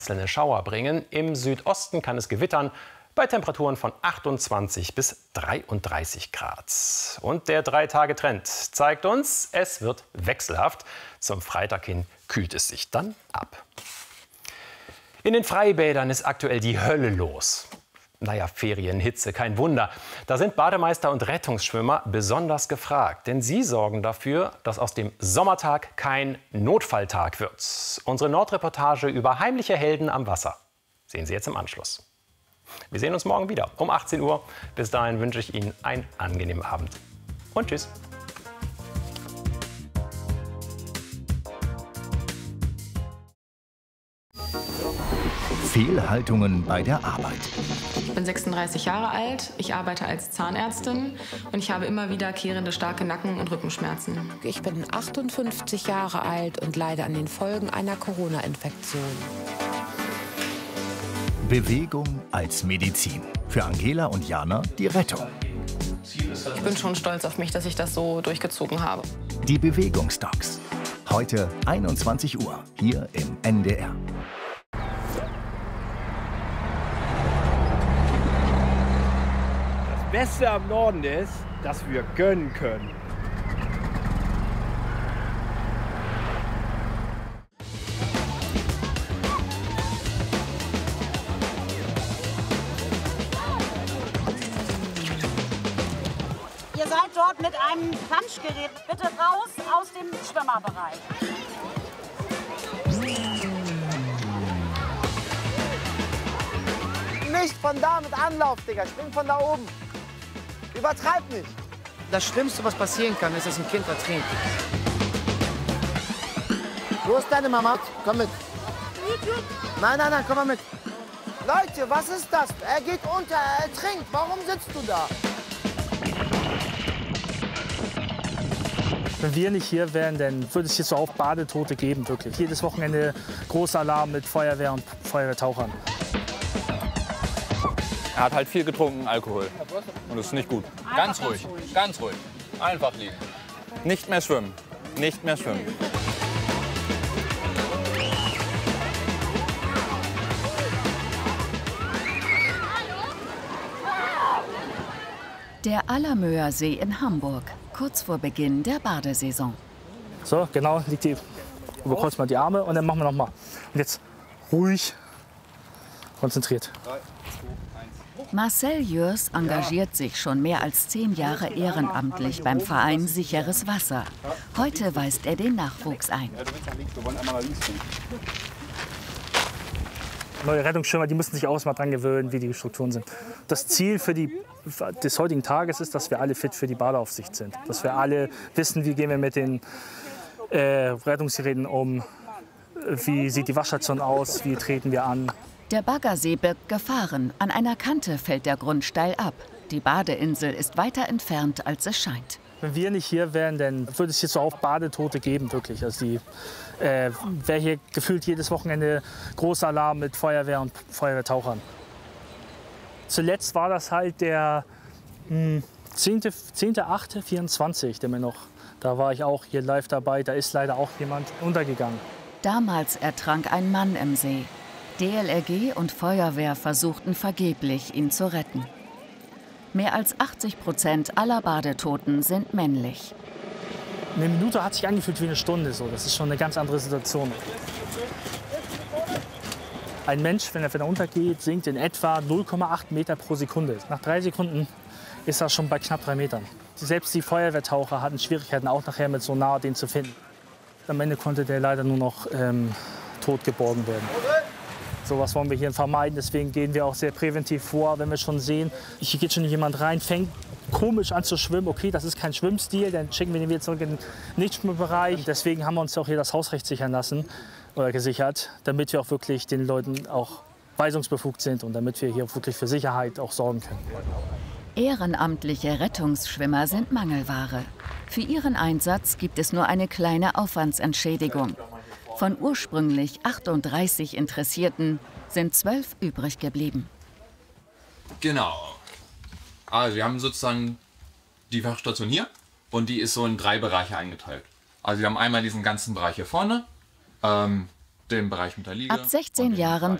Einzelne Schauer bringen. Im Südosten kann es gewittern bei Temperaturen von 28 bis 33 Grad. Und der 3-Tage-Trend zeigt uns, es wird wechselhaft. Zum Freitag hin kühlt es sich dann ab. In den Freibädern ist aktuell die Hölle los. Naja, Ferien, Hitze, kein Wunder. Da sind Bademeister und Rettungsschwimmer besonders gefragt. Denn sie sorgen dafür, dass aus dem Sommertag kein Notfalltag wird. Unsere Nordreportage über heimliche Helden am Wasser sehen Sie jetzt im Anschluss. Wir sehen uns morgen wieder um 18 Uhr. Bis dahin wünsche ich Ihnen einen angenehmen Abend. Und tschüss. Fehlhaltungen bei der Arbeit. Ich bin 36 Jahre alt, ich arbeite als Zahnärztin und ich habe immer wiederkehrende starke Nacken- und Rückenschmerzen. Ich bin 58 Jahre alt und leide an den Folgen einer Corona-Infektion. Bewegung als Medizin. Für Angela und Jana die Rettung. Ich bin schon stolz auf mich, dass ich das so durchgezogen habe. Die Bewegungsdocs. Heute 21 Uhr, hier im NDR. Das Beste am Norden ist, dass wir gönnen können. Ihr seid dort mit einem Planschgerät. Bitte raus aus dem Schwimmerbereich. Nicht von da mit Anlauf, Digga. Spring von da oben. Übertreib nicht. Das Schlimmste, was passieren kann, ist, dass ein Kind ertrinkt. Wo ist deine Mama? Komm mit. Nein, nein, nein, komm mal mit. Leute, was ist das? Er geht unter, er ertrinkt. Warum sitzt du da? Wenn wir nicht hier wären, dann würde es hier so auch Badetote geben, wirklich. Jedes Wochenende großer Alarm mit Feuerwehr und Feuerwehrtauchern. Er hat halt viel getrunken, Alkohol. Und das ist nicht gut. Ganz ruhig, ganz ruhig. Einfach liegen. Nicht mehr schwimmen. Nicht mehr schwimmen. Der Allermöer See in Hamburg, kurz vor Beginn der Badesaison. So, genau, liegt die, überkreuzt mal die Arme und dann machen wir noch mal. Und jetzt ruhig, konzentriert. Marcel Jörs engagiert sich schon mehr als 10 Jahre ehrenamtlich beim Verein Sicheres Wasser. Heute weist er den Nachwuchs ein. Neue Rettungsschwimmer, die müssen sich auch mal dran gewöhnen, wie die Strukturen sind. Das Ziel des heutigen Tages ist, dass wir alle fit für die Badeaufsicht sind. Dass wir alle wissen, wie gehen wir mit den Rettungsgeräten um, wie sieht die Waschstation aus, wie treten wir an. Der Baggersee birgt Gefahren. An einer Kante fällt der Grund steil ab. Die Badeinsel ist weiter entfernt, als es scheint. Wenn wir nicht hier wären, dann würde es hier so auch Badetote geben, wirklich. Also wäre hier gefühlt jedes Wochenende großer Alarm mit Feuerwehr und Feuerwehrtauchern. Zuletzt war das halt der 10.8.24, der mir noch, da war ich auch hier live dabei, da ist leider auch jemand untergegangen. Damals ertrank ein Mann im See. DLRG und Feuerwehr versuchten vergeblich, ihn zu retten. Mehr als 80% aller Badetoten sind männlich. Eine Minute hat sich angefühlt wie eine Stunde. So. Das ist schon eine ganz andere Situation. Ein Mensch, wenn er untergeht, sinkt in etwa 0,8 Meter pro Sekunde. Nach 3 Sekunden ist er schon bei knapp 3 Metern. Selbst die Feuerwehrtaucher hatten Schwierigkeiten, auch nachher mit Sonar den zu finden. Am Ende konnte der leider nur noch tot geborgen werden. Sowas wollen wir hier vermeiden, deswegen gehen wir auch sehr präventiv vor, wenn wir schon sehen, hier geht schon jemand rein, fängt komisch an zu schwimmen, okay, das ist kein Schwimmstil, dann schicken wir den wieder zurück in den Nichtschwimmbereich. Deswegen haben wir uns auch hier das Hausrecht sichern lassen oder gesichert, damit wir auch wirklich den Leuten auch weisungsbefugt sind und damit wir hier auch wirklich für Sicherheit auch sorgen können. Ehrenamtliche Rettungsschwimmer sind Mangelware. Für ihren Einsatz gibt es nur eine kleine Aufwandsentschädigung. Von ursprünglich 38 Interessierten sind 12 übrig geblieben. Genau. Also wir haben sozusagen die Wachstation hier und die ist so in 3 Bereiche eingeteilt. Also wir haben einmal diesen ganzen Bereich hier vorne. den Bereich mit der Liege. Ab 16 Jahren